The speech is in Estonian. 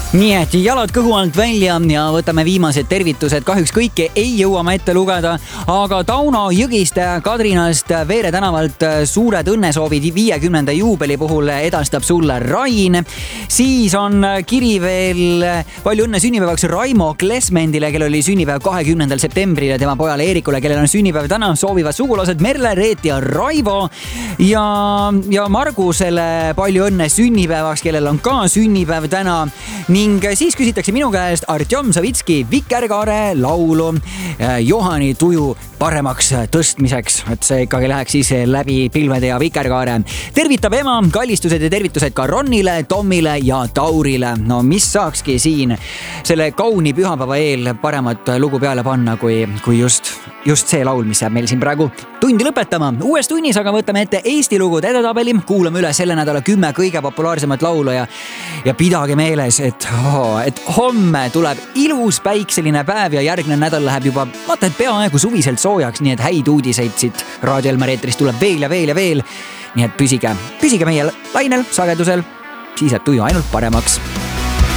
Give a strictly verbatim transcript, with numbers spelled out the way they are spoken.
nii et jalad kõhu alt välja ja võtame viimased tervitused. Kahjuks kõike ei jõua ma ette lugeda, aga Tauno Jõgiste Kadrinast Veere tänavalt suured õnnesoovid viiekümnenda juubeli puhul edastab sulle Rain. Siis on kiri veel palju õnne sünnipäevaks Raimo Klesmendile, kellel oli sünnipäev kahekümnendal septembril ja tema pojale Eerikule, kellel on sünnipäev täna, soovivad sugulased Merle, Reet ja Raivo ja, ja Margusele palju õnne sünnipäevaks, kellel on ka sünnipäev täna. Ning siis küsitakse minu käest Artjom Savitski Vikerkaare laulu Johani tuju paremaks tõstmiseks, et see ikkagi läheks siis läbi pilvede ja Vikerkaare. Tervitab ema, kallistused ja tervitused ka Ronnile, Tommile ja Taurile. No mis saakski siin selle kauni pühapäeva eel paremat lugu peale panna, kui, kui just, just see laul, mis jääb meil siin praegu tundi lõpetama. Uues tunnis aga võtame ette Eesti lugude edetabeli, kuulame üle selle nädala kümme kõige populaarsemat laulu ja, ja pidage meeles, et, oh, et homme tuleb ilus päikseline päev ja järgmine nädal läheb juba vaata, et peaaegu suviselt soojaks, nii et häid uudiseid siit Raadio Elmar eetrist tuleb veel ja veel ja veel. Nii et püsige, püsige meie lainel, sagedusel, siis jääb tuju ainult paremaks.